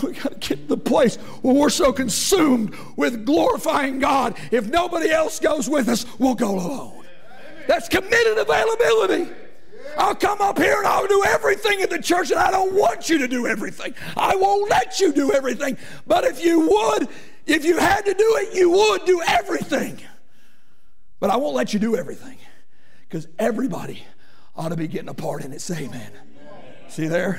We got to get to the place where we're so consumed with glorifying God. If nobody else goes with us, we'll go alone. That's committed availability. I'll come up here and I'll do everything in the church, and I don't want you to do everything. I won't let you do everything. But if you would, if you had to do it, you would do everything. But I won't let you do everything, because everybody ought to be getting a part in it. Say amen. See there?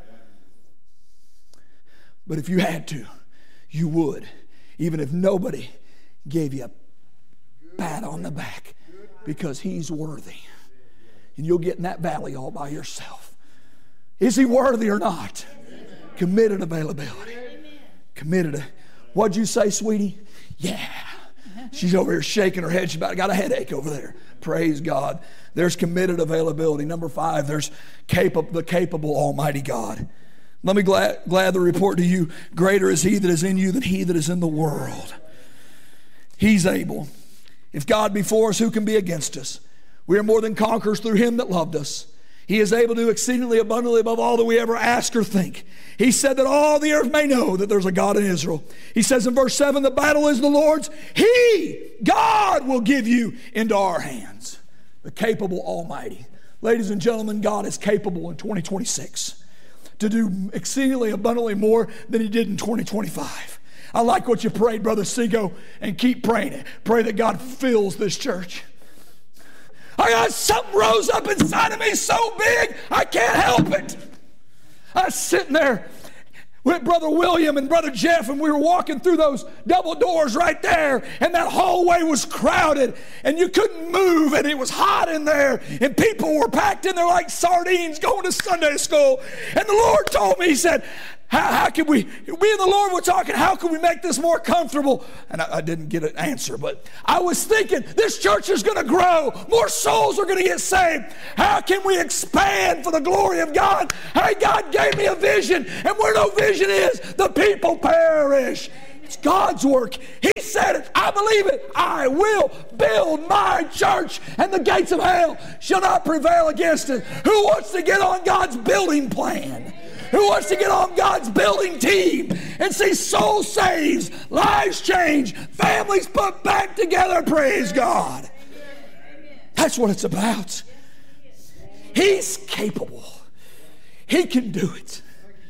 But if you had to, you would, even if nobody gave you a pat on the back, because he's worthy. And you'll get in that valley all by yourself. Is he worthy or not? Committed availability. Committed. What'd you say, sweetie? Yeah. She's over here shaking her head. She's about got a headache over there. Praise God. There's committed availability. Number 5, there's the capable Almighty God. Let me gladly report to you, greater is he that is in you than he that is in the world. He's able. If God be for us, who can be against us? We are more than conquerors through him that loved us. He is able to do exceedingly abundantly above all that we ever ask or think. He said that all the earth may know that there's a God in Israel. He says in verse 7, the battle is the Lord's. He, God, will give you into our hands. The capable Almighty. Ladies and gentlemen, God is capable in 2026 to do exceedingly abundantly more than he did in 2025. I like what you prayed, Brother Seago, and keep praying it. Pray that God fills this church. I got something rose up inside of me so big, I can't help it. I was sitting there with Brother William and Brother Jeff, and we were walking through those double doors right there, and that hallway was crowded, and you couldn't move, and it was hot in there, and people were packed in there like sardines going to Sunday school. And the Lord told me, he said, how can we and the Lord were talking, how can we make this more comfortable? And I didn't get an answer, but I was thinking, this church is going to grow. More souls are going to get saved. How can we expand for the glory of God? Hey, God gave me a vision, and where no vision is, the people perish. It's God's work. He said it. I believe it. I will build my church, and the gates of hell shall not prevail against it. Who wants to get on God's building plan? Who wants to get on God's building team and see souls saved, lives changed, families put back together? Praise God. That's what it's about. He's capable. He can do it.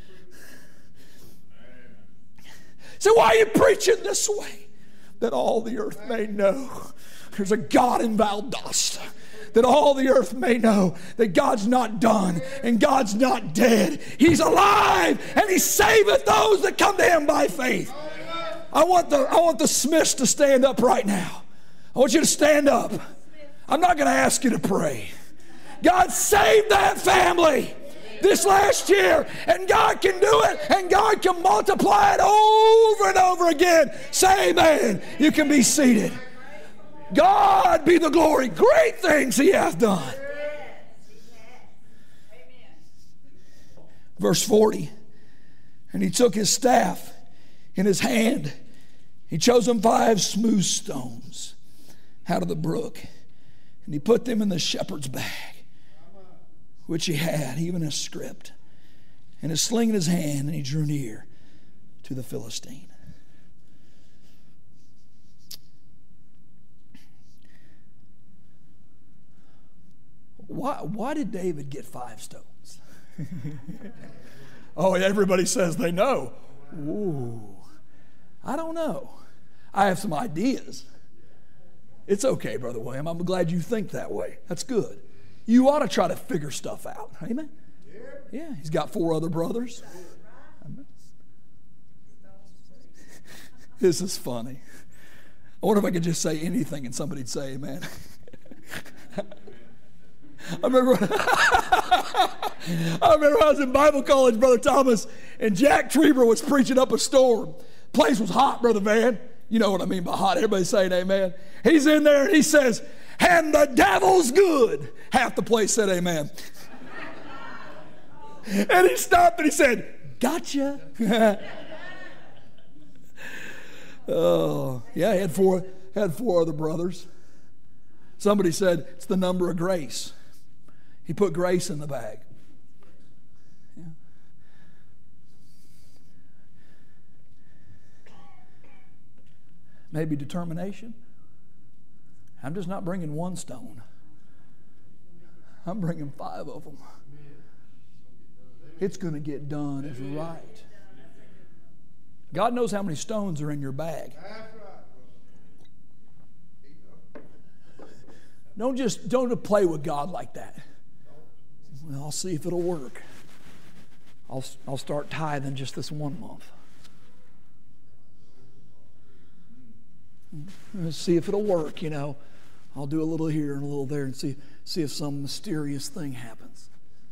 So why are you preaching this way? That all the earth may know there's a God in Valdosta. That all the earth may know that God's not done and God's not dead. He's alive, and he saveth those that come to him by faith. I want the Smiths to stand up right now. I want you to stand up. I'm not going to ask you to pray. God saved that family this last year, and God can do it, and God can multiply it over and over again. Say amen. You can be seated. God be the glory. Great things he hath done. Verse 40. And he took his staff in his hand. He chose him 5 smooth stones out of the brook. And he put them in the shepherd's bag, which he had, even a scrip, and a sling in his hand. And he drew near to the Philistine. Why did David get 5 stones? Oh, everybody says they know. Ooh, I don't know. I have some ideas. It's okay, Brother William. I'm glad you think that way. That's good. You ought to try to figure stuff out. Amen? Yeah, he's got 4 other brothers. This is funny. I wonder if I could just say anything and somebody'd say amen. I remember when I was in Bible college, Brother Thomas, and Jack Trieber was preaching up a storm. Place was hot, Brother Van. You know what I mean by hot. Everybody's saying amen. He's in there and he says, and the devil's good. Half the place said amen. And he stopped and he said, gotcha. Oh, yeah, he had four other brothers. Somebody said it's the number of grace. He put grace in the bag. Yeah. Maybe determination. I'm just not bringing one stone. I'm bringing 5 of them. It's going to get done is right. God knows how many stones are in your bag. Don't play with God like that. Well, I'll see if it'll work. I'll start tithing just this 1 month. Let's see if it'll work, you know. I'll do a little here and a little there and see if some mysterious thing happens.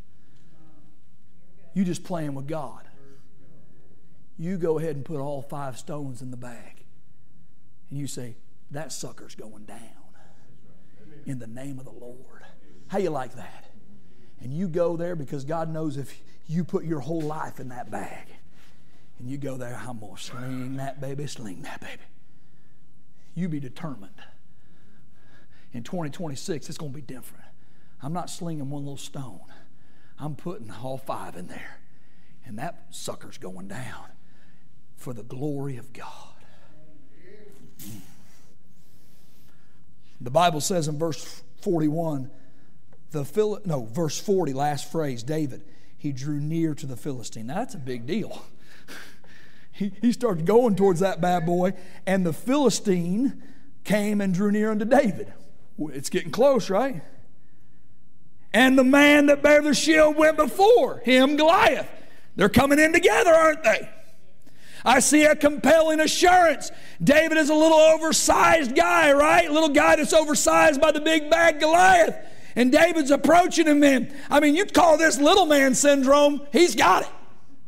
You just playing with God. You go ahead and put all 5 stones in the bag. And you say, that sucker's going down. In the name of the Lord. How you like that? And you go there because God knows if you put your whole life in that bag. And you go there, I'm going to sling that baby, sling that baby. You be determined. In 2026, it's going to be different. I'm not slinging one little stone. I'm putting all 5 in there. And that sucker's going down for the glory of God. The Bible says in verse 41, verse 40, last phrase, David, he drew near to the Philistine. Now, that's a big deal. He started going towards that bad boy, and the Philistine came and drew near unto David. It's getting close, right? And the man that bare the shield went before him, Goliath. They're coming in together, aren't they? I see a compelling assurance. David is a little oversized guy, right? A little guy that's oversized by the big bad Goliath. And David's approaching him, man. I mean, you'd call this little man syndrome. He's got it.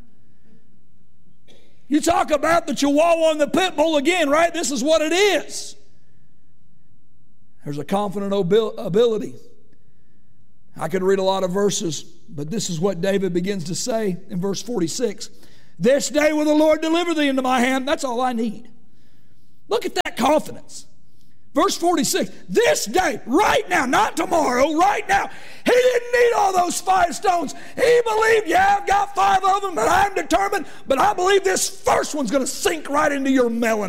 You talk about the Chihuahua and the Pit Bull again, right? This is what it is. There's a confident ability. I could read a lot of verses, but this is what David begins to say in verse 46. This day will the Lord deliver thee into my hand. That's all I need. Look at that confidence. Verse 46, this day, right now, not tomorrow, right now. He didn't need all those 5 stones. He believed, yeah, I've got 5 of them, but I'm determined. But I believe this first one's going to sink right into your melon.